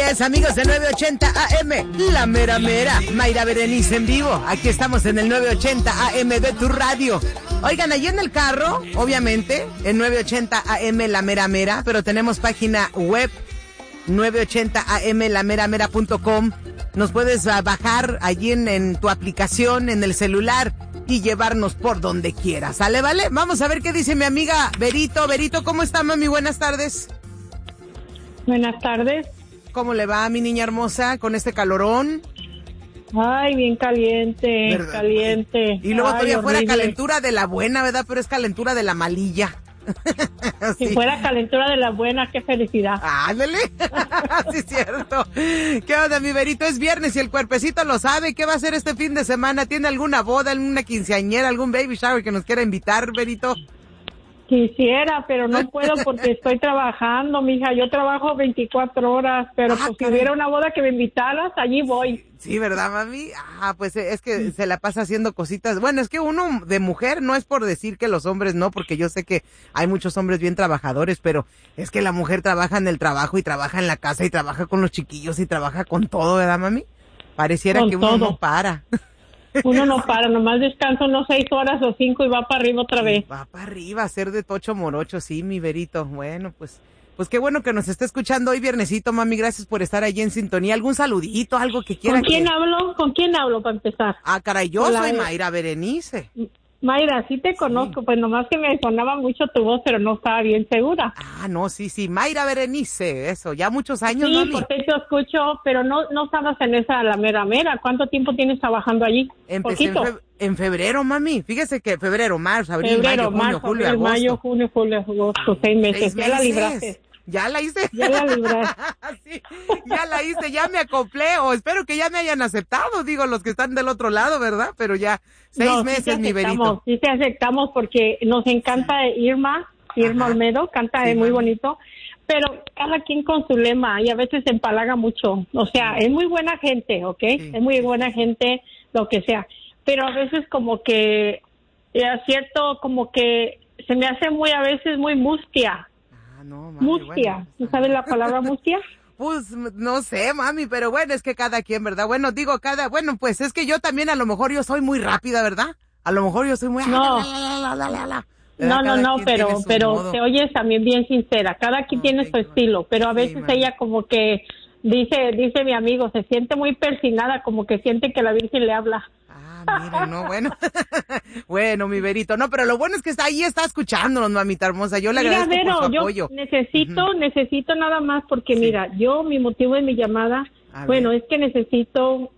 días, amigos de 980 AM, la mera mera, Mayra Berenice en vivo. Aquí estamos en el 980 AM de tu radio. Oigan, allí en el carro, obviamente, en 980 AM, la mera mera, pero tenemos página web 980amlameramera.com. Nos puedes bajar allí en tu aplicación, en el celular, y llevarnos por donde quieras. ¿Sale, vale? Vamos a ver qué dice mi amiga Berito. Berito, ¿cómo está, mami? Buenas tardes. Buenas tardes. ¿Cómo le va, mi niña hermosa, con este calorón? Ay, bien caliente, ¿verdad? Caliente. Y luego todavía horrible. fuera calentura de la buena, ¿verdad? Pero es calentura de la malilla. Si fuera calentura de la buena, qué felicidad. Ándale. Sí, es cierto. ¿Qué onda, mi Berito? Es viernes y el cuerpecito lo sabe. ¿Qué va a hacer este fin de semana? ¿Tiene alguna boda, alguna quinceañera, algún baby shower que nos quiera invitar, Berito? Quisiera, pero no puedo porque estoy trabajando, mija. Yo trabajo 24 horas, pero pues si hubiera una boda que me invitaras, allí voy. Sí, ¿verdad, mami? Pues es que se la pasa haciendo cositas. Bueno, es que uno de mujer, no es por decir que los hombres no, porque yo sé que hay muchos hombres bien trabajadores, pero es que la mujer trabaja en el trabajo y trabaja en la casa y trabaja con los chiquillos y trabaja con todo, ¿verdad, mami? Pareciera con que todo. uno no para. Uno no para, nomás descansa unos 6 horas o 5 y va para arriba otra vez. Va para arriba, hacer de tocho morocho, sí, mi Berito. Bueno, pues qué bueno que nos esté escuchando hoy viernesito, mami. Gracias por estar allí en sintonía. ¿Algún saludito, algo que quiera? ¿Con quién hablo? ¿Con quién hablo para empezar? Caray, yo soy Mayra Berenice. Mayra, sí te conozco, pues nomás que me sonaba mucho tu voz, pero no estaba bien segura. No, sí, Mayra Berenice, eso, ya muchos años, sí, mami. Sí, porque te escucho, pero no estabas en esa la mera mera. ¿Cuánto tiempo tienes trabajando allí? Empecé en febrero, mami. Fíjese que febrero, marzo, abril, mayo, junio, julio, agosto. Mayo, junio, julio, agosto, 6 meses. Ya la libraste. ¿Ya la hice? Ya la libraste. Sí, ya la hice, ya me acoplé, o espero que ya me hayan aceptado, digo, los que están del otro lado, ¿verdad? Pero ya, 6 meses, mi Berito. Sí te aceptamos porque nos encanta Irma Olmedo, canta muy bonito, pero cada quien con su lema y a veces se empalaga mucho, o sea, es muy buena gente, ¿ok? Sí. Es muy buena gente, lo que sea, pero a veces como que, es cierto, como que se me hace a veces muy mustia. No, mami, mustia, bueno, ¿tú sabes la palabra mustia? Pues no sé, mami, pero bueno, es que cada quien, ¿verdad? Bueno, bueno, pues es que yo también a lo mejor yo soy muy rápida, ¿verdad? A lo mejor yo soy muy... No, pero te oyes también bien sincera, cada quien tiene su estilo, pero a veces ella como que dice mi amigo, se siente muy persinada, como que siente que la Virgen le habla. Mira, no, bueno. Bueno, mi Berito. No, pero lo bueno es que está escuchándonos, mamita hermosa. Yo le agradezco por su apoyo. Necesito nada más porque, mira, mi motivo de mi llamada, es que necesito,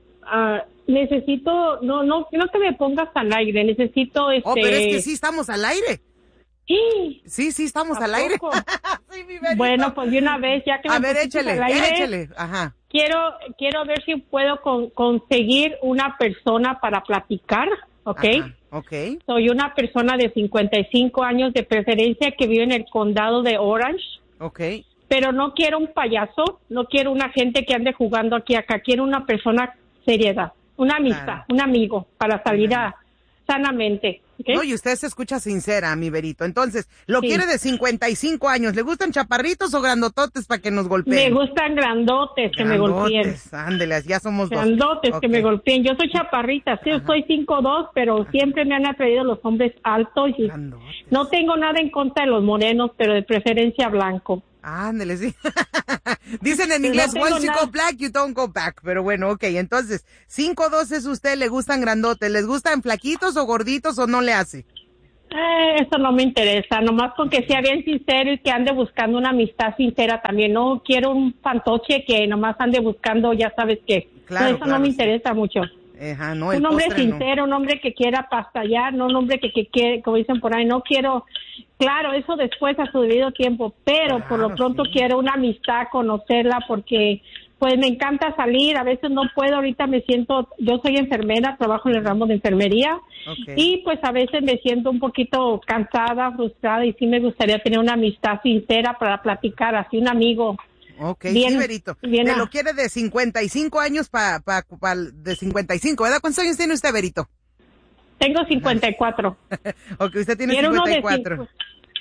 no que me pongas al aire, necesito pero es que sí estamos al aire. Sí, estamos al aire. Sí, mi Berito. Bueno, pues de una vez, ya que me pusiste al aire, échale. Ajá. Quiero ver si puedo conseguir una persona para platicar, ¿ok? Ajá, okay. Soy una persona de 55 años de preferencia que vive en el condado de Orange. Okay. Pero no quiero un payaso, no quiero una gente que ande jugando aquí acá, quiero una persona seriedad, una amistad, un amigo para salir sanamente. ¿Okay? No, y usted se escucha sincera, mi Berito. Entonces, ¿lo quiere de 55 años? ¿Le gustan chaparritos o grandototes para que nos golpeen? Me gustan grandotes que me golpeen. Ándele, ya somos grandotes que me golpeen. Yo soy chaparrita, sí, soy 5'2", pero siempre me han atraído los hombres altos y no tengo nada en contra de los morenos, pero de preferencia blanco. Ándele, sí. Dicen en inglés, once you go black, you don't go back. Pero bueno, okay, entonces, 5'2" es usted, le gustan grandotes, ¿les gustan flaquitos o gorditos o no le hace? Eso no me interesa, nomás con que sea bien sincero y que ande buscando una amistad sincera también. No quiero un fantoche que nomás ande buscando, ya sabes qué. Claro, eso no me interesa mucho. No, un hombre sincero, un hombre que quiera pastallar, no un hombre que quiere, como dicen por ahí, no quiero, claro, eso después a su debido tiempo, pero por lo pronto quiero una amistad, conocerla, porque pues me encanta salir, a veces no puedo, ahorita yo soy enfermera, trabajo en el ramo de enfermería, y pues a veces me siento un poquito cansada, frustrada, y sí me gustaría tener una amistad sincera para platicar, así un amigo. Sí, Berito. Me lo quiere de 55 años de 55, ¿verdad? ¿Cuántos años tiene usted, Berito? Tengo 54. Usted tiene 54.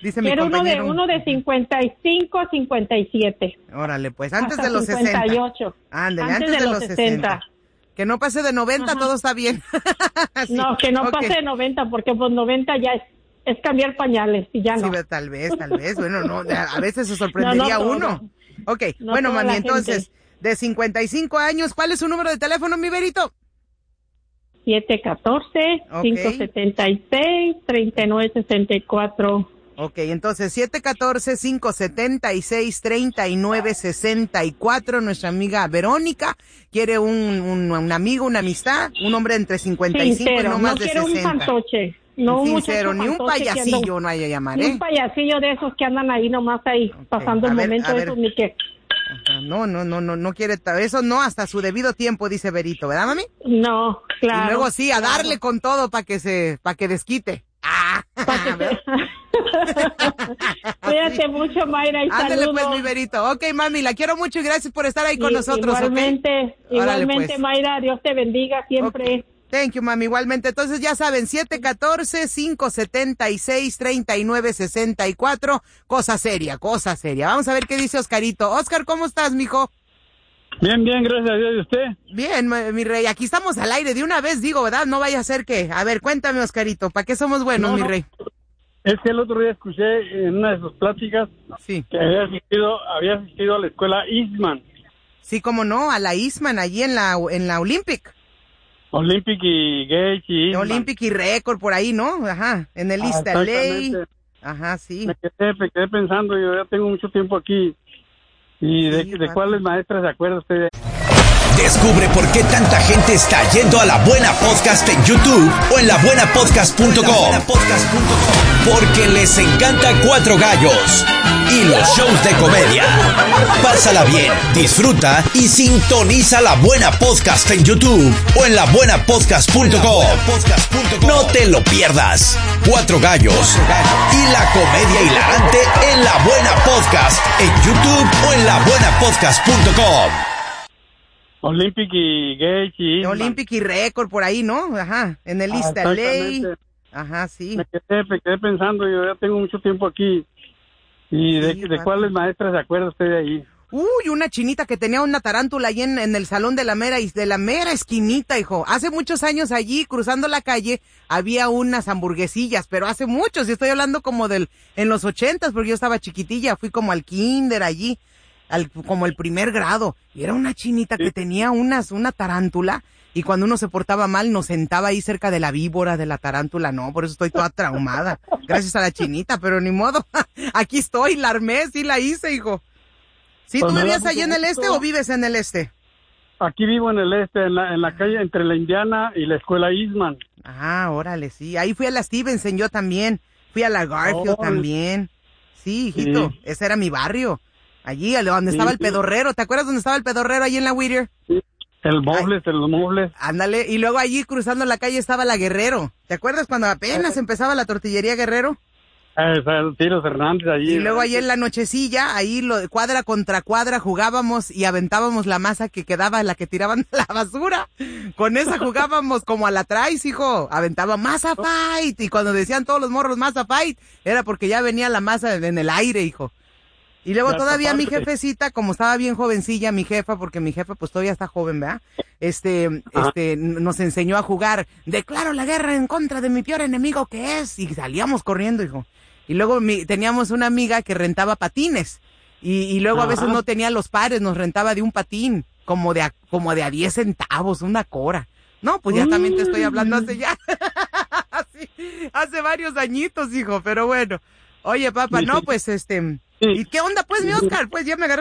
Dice mi Quiero compañero. uno de 55 a 57. Órale, pues antes Hasta de los 60. 58. Ándale, antes de los 60. Que no pase de 90, todo está bien. Sí. No, que no pase de 90, porque pues 90 ya es cambiar pañales y ya no. Sí, tal vez. Bueno, no, a veces se sorprendería uno. Ok, no bueno, mami, entonces, gente. de 55 años, ¿cuál es su número de teléfono, mi Berito? 714-576-3964. Ok, entonces 714-576-3964. Nuestra amiga Verónica quiere un amigo, una amistad, un hombre entre 55 sincero, y no más de 60. No quiero un fantoche. No, sincero, ni un payasillo no hay a llamar, Ni un payasillo de esos que andan ahí nomás ahí, pasando el momento de esos ni qué. Ajá, no quiere eso, no, hasta su debido tiempo, dice Berito, ¿verdad, mami? No, claro. Y luego sí, a darle con todo para que desquite. Cuídate mucho, Mayra, y ándale saludos. pues, mi Berito. Ok, mami, la quiero mucho y gracias por estar ahí con nosotros. Igualmente, ¿okay? igualmente, pues. Mayra, Dios te bendiga siempre. Okay. Thank you, mami. Igualmente, entonces ya saben, 714-576-3964. Cosa seria. Vamos a ver qué dice Oscarito. Oscar, ¿cómo estás, mijo? Bien, gracias a Dios. ¿Y usted? Bien, mi rey. Aquí estamos al aire. De una vez digo, ¿verdad? No vaya a ser que... A ver, cuéntame, Oscarito. ¿Para qué somos buenos, mi rey? Es que el otro día escuché en una de sus pláticas que había asistido a la escuela Eastman. Sí, cómo no, a la Eastman, allí en la Olympic. Olympic y Gage y Eastman. Olympic y Record, por ahí, ¿no? Ajá, en el East LA. Ajá, sí. Me quedé pensando, yo ya tengo mucho tiempo aquí. ¿Y de cuáles maestras se acuerda usted? Descubre por qué tanta gente está yendo a La Buena Podcast en YouTube o en labuenapodcast.com. Porque les encanta Cuatro Gallos y los shows de comedia. Pásala bien, disfruta y sintoniza La Buena Podcast en YouTube o en labuenapodcast.com. No te lo pierdas. Cuatro Gallos y la comedia hilarante en La Buena Podcast en YouTube o en labuenapodcast.com. Olympic y Gage y Eastman. Olympic y Record, por ahí, ¿no? Ajá, en el East LA. Ajá, sí. Me quedé pensando, yo ya tengo mucho tiempo aquí. ¿Y de cuáles maestras se acuerda usted de ahí? Uy, una chinita que tenía una tarántula ahí en el salón de la mera esquinita, hijo. Hace muchos años allí, cruzando la calle, había unas hamburguesillas, pero hace muchos, y estoy hablando como en los 80s, porque yo estaba chiquitilla, fui como al kinder allí, como el primer grado, y era una chinita que tenía una tarántula, y cuando uno se portaba mal, nos sentaba ahí cerca de la víbora de la tarántula. No, por eso estoy toda traumada, gracias a la chinita, pero ni modo, aquí estoy, la armé, sí la hice, hijo. ¿Sí, tú vivías allí en el este o vives en el este? Aquí vivo en el este, en la calle entre la Indiana y la escuela Eastman. Ah, órale, sí. Ahí fui a la Stevenson yo también. Fui a la Garfield también. Sí, hijito, sí. Ese era mi barrio. Allí, donde estaba el pedorrero. ¿Te acuerdas dónde estaba el pedorrero ahí en la Whittier? Sí. El Mobles. Ándale, y luego allí cruzando la calle estaba la Guerrero. ¿Te acuerdas cuando apenas empezaba la tortillería Guerrero? Tiros Hernández allí. Y luego ahí en la nochecilla, ahí cuadra contra cuadra jugábamos y aventábamos la masa que quedaba, la que tiraban a la basura. Con esa jugábamos como a la traes, hijo. Aventaba masa fight. Y cuando decían todos los morros masa fight, era porque ya venía la masa en el aire, hijo. Y luego todavía mi jefecita, como estaba bien jovencilla, mi jefa, porque mi jefa pues todavía está joven, ¿verdad? Nos enseñó a jugar, declaro la guerra en contra de mi peor enemigo que es, y salíamos corriendo, hijo. Y luego teníamos una amiga que rentaba patines, y luego a veces no tenía los pares, nos rentaba de un patín, como de a 10 centavos, una cora. No, pues ya también te estoy hablando hace varios añitos, hijo, pero bueno. Oye, papá, no, pues ¿y qué onda pues, mi Oscar? Pues ya me agarré